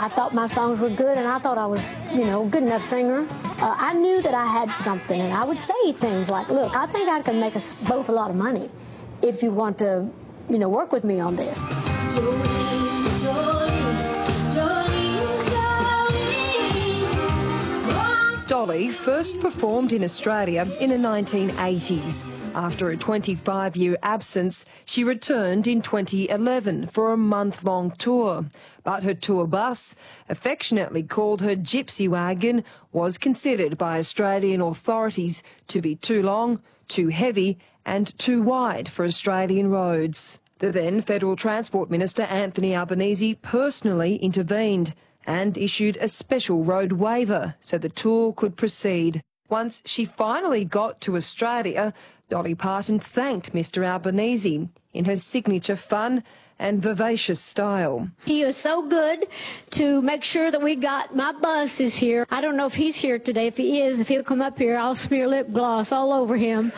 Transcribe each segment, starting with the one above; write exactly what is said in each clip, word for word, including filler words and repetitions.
I thought my songs were good, and I thought I was, you know, a good enough singer. Uh, I knew that I had something, and I would say things like, look, I think I can make us both a lot of money if you want to, you know, work with me on this. Dolly first performed in Australia in the nineteen eighties. After a twenty-five-year absence, she returned in twenty eleven for a month-long tour. But her tour bus, affectionately called her Gypsy Wagon, was considered by Australian authorities to be too long, too heavy and too wide for Australian roads. The then Federal Transport Minister Anthony Albanese personally intervened and issued a special road waiver so the tour could proceed. Once she finally got to Australia, Dolly Parton thanked Mr Albanese in her signature fun and vivacious style. He was so good to make sure that we got, my bus is here. I don't know if he's here today. If he is, if he'll come up here, I'll smear lip gloss all over him.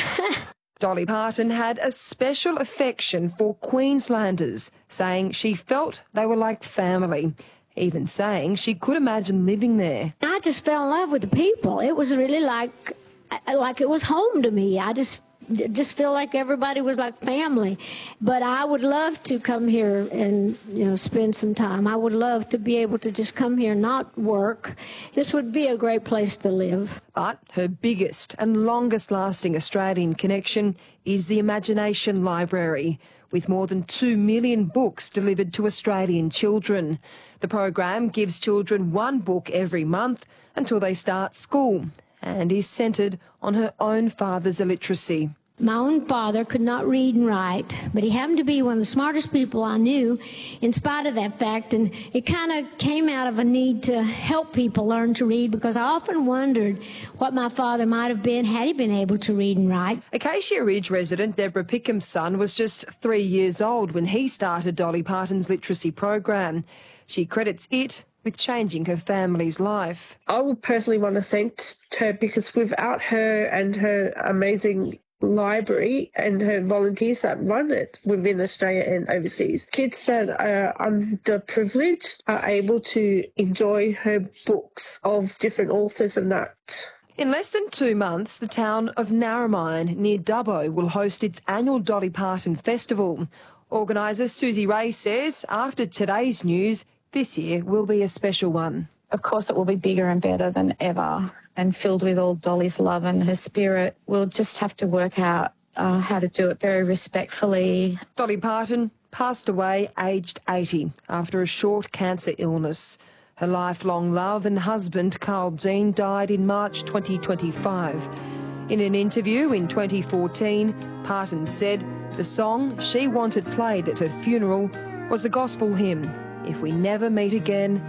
Dolly Parton had a special affection for Queenslanders, saying she felt they were like family, even saying she could imagine living there. I just fell in love with the people. It was really like, like it was home to me. I just just feel like everybody was like family. But I would love to come here and, you know, spend some time. I would love to be able to just come here and not work. This would be a great place to live. But her biggest and longest-lasting Australian connection is the Imagination Library, with more than two million books delivered to Australian children. The program gives children one book every month until they start school and is centred on her own father's illiteracy. My own father could not read and write, but he happened to be one of the smartest people I knew in spite of that fact, and it kind of came out of a need to help people learn to read, because I often wondered what my father might have been had he been able to read and write. Acacia Ridge resident Deborah Pickham's son was just three years old when he started Dolly Parton's literacy program. She credits it with changing her family's life. I would personally want to thank her, because without her and her amazing library and her volunteers that run it within Australia and overseas, kids that are underprivileged are able to enjoy her books of different authors and that. In less than two months, the town of Narromine near Dubbo will host its annual Dolly Parton Festival. Organiser Susie Ray says after today's news, this year will be a special one. Of course it will be bigger and better than ever, and filled with all Dolly's love and her spirit. We'll just have to work out uh, how to do it very respectfully. Dolly Parton passed away aged eighty after a short cancer illness. Her lifelong love and husband, Carl Dean, died in March twenty twenty-five. In an interview in twenty fourteen, Parton said the song she wanted played at her funeral was a gospel hymn, "If we never meet again,